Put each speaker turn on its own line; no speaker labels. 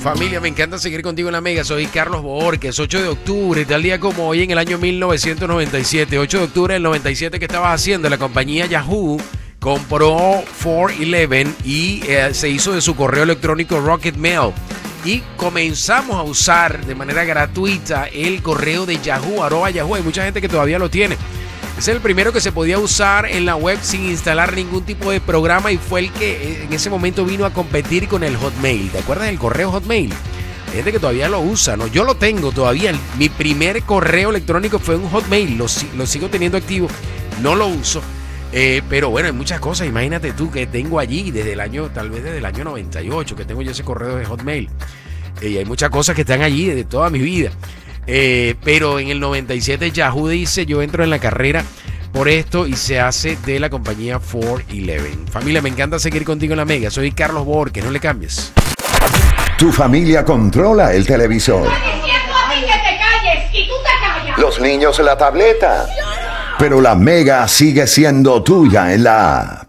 Familia, me encanta seguir contigo en la Mega. Soy Carlos Borges. 8 de octubre, tal día como hoy en el año 1997. 8 de octubre del 97, ¿qué estabas haciendo? La compañía Yahoo compró 411 y se hizo de su correo electrónico Rocket Mail. Y comenzamos a usar de manera gratuita el correo de Yahoo, @Yahoo. Hay mucha gente que todavía lo tiene. Es el primero que se podía usar en la web sin instalar ningún tipo de programa y fue el que en ese momento vino a competir con el Hotmail. ¿Te acuerdas del correo Hotmail? Hay gente que todavía lo usa, ¿no? Yo lo tengo todavía. Mi primer correo electrónico fue un Hotmail. Lo sigo teniendo activo. No lo uso. Pero bueno, hay muchas cosas. Imagínate tú que tengo allí tal vez desde el año 98, que tengo yo ese correo de Hotmail. Y hay muchas cosas que están allí de toda mi vida. Pero en el 97 Yahoo dice: yo entro en la carrera por esto, y se hace de la compañía 411. Familia, me encanta seguir contigo en la Mega. Soy Carlos Borges, no le cambies.
Tu familia controla el televisor.
Estoy diciendo a ti que te calles y tú te callas.
Los niños la tableta. Pero la Mega sigue siendo tuya en la app.